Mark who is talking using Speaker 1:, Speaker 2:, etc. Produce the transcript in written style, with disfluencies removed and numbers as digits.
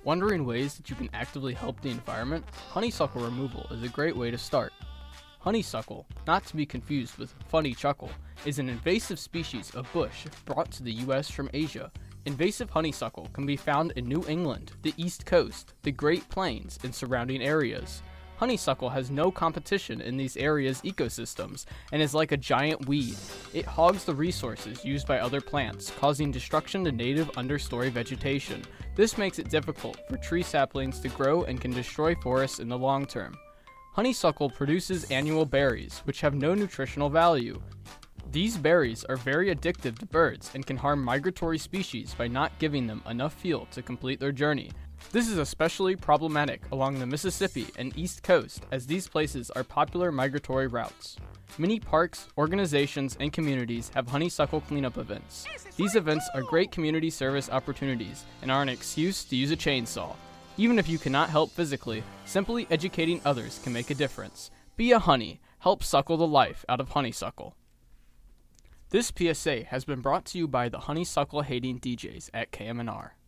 Speaker 1: Wondering ways that you can actively help the environment? Honeysuckle removal is a great way to start. Honeysuckle, not to be confused with funnychuckle, is an invasive species of bush brought to the U.S. from Asia. Invasive honeysuckle can be found in New England, the East Coast, the Great Plains, and surrounding areas. Honeysuckle has no competition in these areas' ecosystems and is like a giant weed. It hogs the resources used by other plants, causing destruction to native understory vegetation. This makes it difficult for tree saplings to grow and can destroy forests in the long term. Honeysuckle produces annual berries, which have no nutritional value. These berries are very addictive to birds and can harm migratory species by not giving them enough fuel to complete their journey. This is especially problematic along the Mississippi and East Coast, as these places are popular migratory routes. Many parks, organizations, and communities have honeysuckle cleanup events. These events are great community service opportunities and are an excuse to use a chainsaw. Even if you cannot help physically, simply educating others can make a difference. Be a honey. Help suckle the life out of honeysuckle. This PSA has been brought to you by the honeysuckle hating DJs at KMNR.